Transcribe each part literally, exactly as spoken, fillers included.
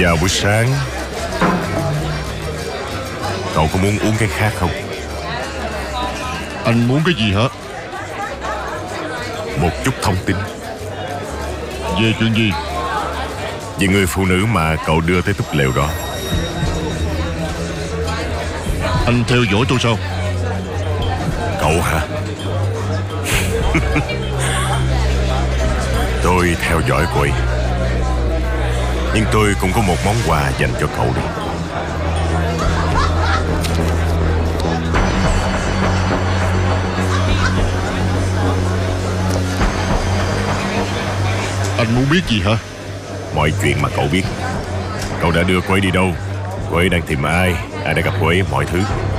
Chào buổi sáng. Cậu có muốn uống cái khác không? Anh muốn cái gì hả? Một chút thông tin. Về chuyện gì? Về người phụ nữ mà cậu đưa tới túp lều đó. Anh theo dõi tôi sao? Cậu hả? Tôi theo dõi cô ấy. Nhưng tôi cũng có một món quà dành cho cậu đấy. Anh muốn biết gì hả? Mọi chuyện mà cậu biết. Cậu đã đưa cô ấy đi đâu? Cô ấy đang tìm ai? Ai đã gặp cô ấy? Mọi thứ.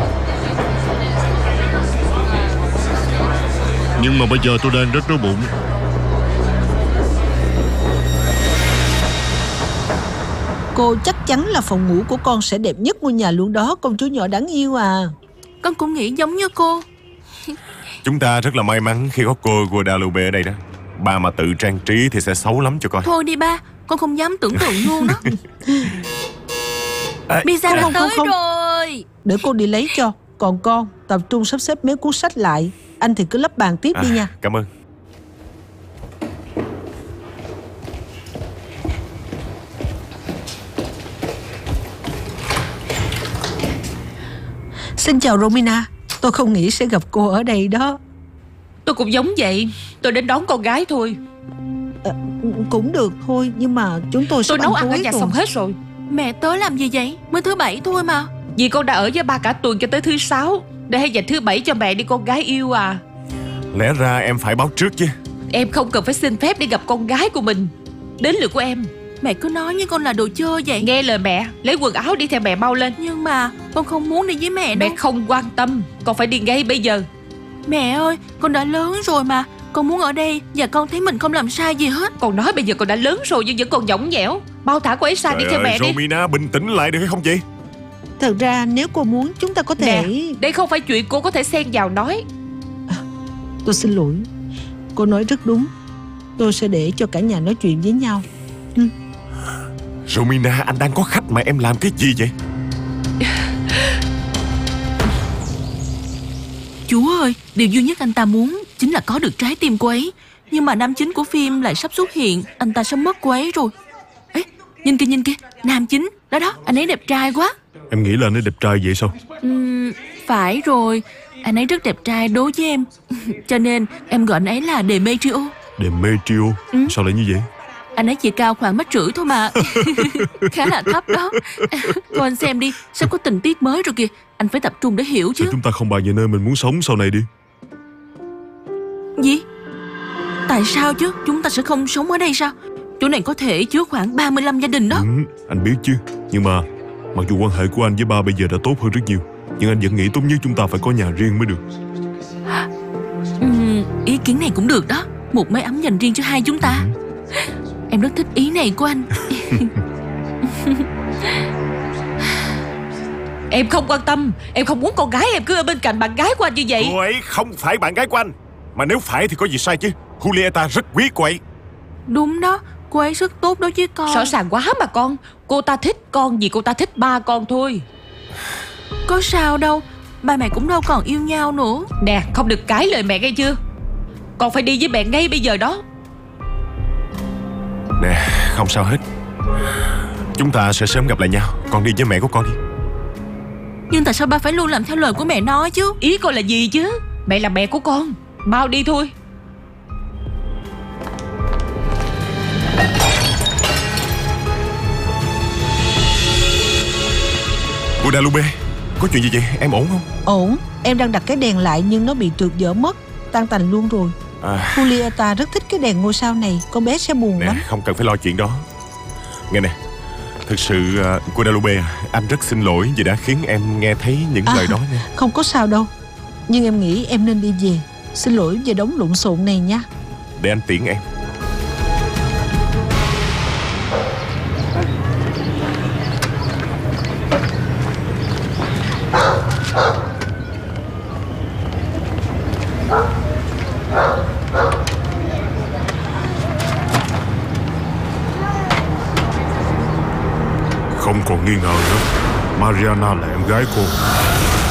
Nhưng mà bây giờ tôi đang rất đói bụng. Cô chắc chắn là phòng ngủ của con sẽ đẹp nhất ngôi nhà luôn đó, công chúa nhỏ đáng yêu à. Con cũng nghĩ giống như cô. Chúng ta rất là may mắn khi có cô Guadalupe ở đây đó. Ba mà tự trang trí thì sẽ xấu lắm cho coi. Thôi đi ba, con không dám tưởng tượng luôn đó. À, Pizza đã không, tới không, không. rồi. Để cô đi lấy cho. Còn con tập trung sắp xếp mấy cuốn sách lại. Anh thì cứ lắp bàn tiếp à, đi nha. Cảm ơn. Xin chào Romina. Tôi không nghĩ sẽ gặp cô ở đây đó. Tôi cũng giống vậy. Tôi đến đón con gái thôi. à, Cũng được thôi. Nhưng mà chúng tôi sẽ Tôi nấu ăn ăn ở tối nhà rồi. xong hết rồi. Mẹ tới làm gì vậy? Mới thứ bảy thôi mà. Vì con đã ở với ba cả tuần cho tới thứ sáu. Để hay dành thứ bảy cho mẹ đi con gái yêu à. Lẽ ra em phải báo trước chứ. Em không cần phải xin phép để gặp con gái của mình. Đến lượt của em. Mẹ cứ nói như con là đồ chơi vậy. Nghe lời mẹ. Lấy quần áo đi theo mẹ mau lên. Nhưng mà con không muốn đi với mẹ đâu. Mẹ không quan tâm. Con phải đi ngay bây giờ. Mẹ ơi, con đã lớn rồi mà. Con muốn ở đây và con thấy mình không làm sai gì hết. Con nói bây giờ con đã lớn rồi nhưng vẫn còn nhõng nhẽo. Bao thả cô ấy sang đi Trời theo ơi, mẹ đi. Romina, bình tĩnh lại được hay không vậy? Thật ra nếu cô muốn chúng ta có thể... Nè, đây không phải chuyện cô có thể xen vào nói. Tôi xin lỗi. Cô nói rất đúng. Tôi sẽ để cho cả nhà nói chuyện với nhau. ừ. Romina, anh đang có khách mà em làm cái gì vậy? Chúa ơi, điều duy nhất anh ta muốn chính là có được trái tim cô ấy. Nhưng mà nam chính của phim lại sắp xuất hiện. Anh ta sắp mất cô ấy rồi. Ê, nhìn kìa nhìn kìa, nam chính. Đó đó, anh ấy đẹp trai quá. Em nghĩ là anh ấy đẹp trai vậy sao? Uhm, phải rồi. Anh ấy rất đẹp trai đối với em. Cho nên em gọi anh ấy là Demetrio. Demetrio? Ừ. Sao lại như vậy? Anh ấy chỉ cao khoảng mét rưỡi thôi mà. Khá là thấp đó. Coi anh xem đi, sắp có tình tiết mới rồi kìa. Anh phải tập trung để hiểu chứ. Sao chúng ta không bàn về nơi mình muốn sống sau này đi? Gì? Tại sao chứ? Chúng ta sẽ không sống ở đây sao? Chỗ này có thể chứa khoảng ba mươi lăm gia đình đó. Ừ, anh biết chứ. Nhưng mà mặc dù quan hệ của anh với ba bây giờ đã tốt hơn rất nhiều, nhưng anh vẫn nghĩ tốt nhất chúng ta phải có nhà riêng mới được. Uhm, ý kiến này cũng được đó. Một mái ấm dành riêng cho hai chúng ta. Ừ. Em rất thích ý này của anh. Em không quan tâm. Em không muốn con gái em cứ ở bên cạnh bạn gái của anh như vậy. Cô ấy không phải bạn gái của anh. Mà nếu phải thì có gì sai chứ. Julieta rất quý cô ấy. Đúng đó, cô ấy rất tốt đối với con. Rõ ràng quá mà con. Cô ta thích con vì cô ta thích ba con thôi. Có sao đâu, ba mẹ cũng đâu còn yêu nhau nữa. Nè, không được cãi lời mẹ nghe chưa. Con phải đi với mẹ ngay bây giờ đó. Nè, không sao hết. Chúng ta sẽ sớm gặp lại nhau. Con đi với mẹ của con đi. Nhưng tại sao ba phải luôn làm theo lời của mẹ nói chứ? Ý con là gì chứ? Mẹ là mẹ của con. Mau đi thôi. Guadalupe, có chuyện gì vậy? Em ổn không? Ổn. Em đang đặt cái đèn lại nhưng nó bị trượt dở mất. Tan tành luôn rồi. à, Julieta rất thích cái đèn ngôi sao này. Con bé sẽ buồn Nè, lắm. không cần phải lo chuyện đó. Nghe nè, thực sự uh, Guadalupe, anh rất xin lỗi vì đã khiến em nghe thấy những À. lời đó nha. Không có sao đâu. Nhưng em nghĩ em nên đi về. Xin lỗi về đống lộn xộn này nha. Để anh tiễn em. Không còn nghi ngờ nữa, Mariana là em gái cô.